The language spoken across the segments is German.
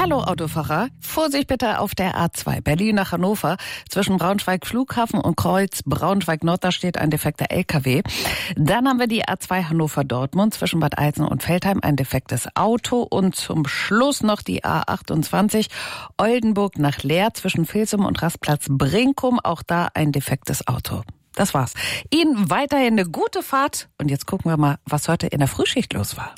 Hallo Autofahrer, Vorsicht bitte auf der A2 Berlin nach Hannover. Zwischen Braunschweig Flughafen und Kreuz Braunschweig Nord, da steht ein defekter LKW. Dann haben wir die A2 Hannover Dortmund zwischen Bad Eilsen und Veltheim, ein defektes Auto. Und zum Schluss noch die A28 Oldenburg nach Leer zwischen Vilsum und Rastplatz Brinkum, auch da ein defektes Auto. Das war's. Ihnen weiterhin eine gute Fahrt. Und jetzt gucken wir mal, was heute in der Frühschicht los war.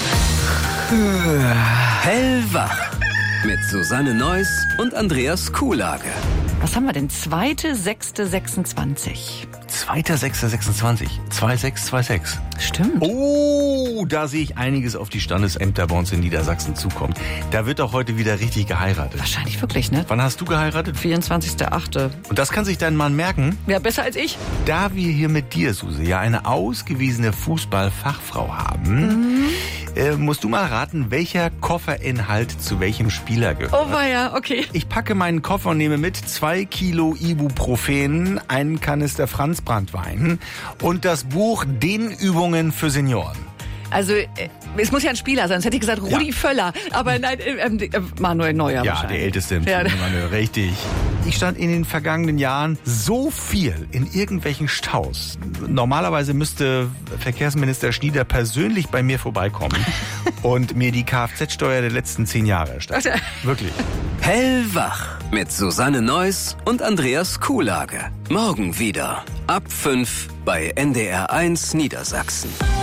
Hellwach mit Susanne Neuss und Andreas Kuhlage. Was haben wir denn? 2.6.26. 2.6.26. 2626. Stimmt. Oh, da sehe ich einiges auf die Standesämter bei uns in Niedersachsen zukommen. Da wird doch heute wieder richtig geheiratet. Wahrscheinlich wirklich, ne? Wann hast du geheiratet? 24.8. Und das kann sich dein Mann merken? Ja, besser als ich. Da wir hier mit dir, Suse, ja eine ausgewiesene Fußballfachfrau haben, musst du mal raten, welcher Kofferinhalt zu welchem Spieler gehört. Oh weia, okay. Ich packe meinen Koffer und nehme mit 2 Kilo Ibuprofen, einen Kanister Franzbranntwein und das Buch Dehnübungen für Senioren. Also, es muss ja ein Spieler sein, sonst hätte ich gesagt Rudi Völler. Aber nein, Manuel Neuer Ja, wahrscheinlich. der Älteste im Team, Manuel, richtig. Ich stand in den vergangenen Jahren so viel in irgendwelchen Staus. Normalerweise müsste Verkehrsminister Schnieder persönlich bei mir vorbeikommen und mir die Kfz-Steuer der letzten 10 Jahre erstatten. Wirklich. Hellwach mit Susanne Neuss und Andreas Kuhlage. Morgen wieder ab 5 bei NDR1 Niedersachsen.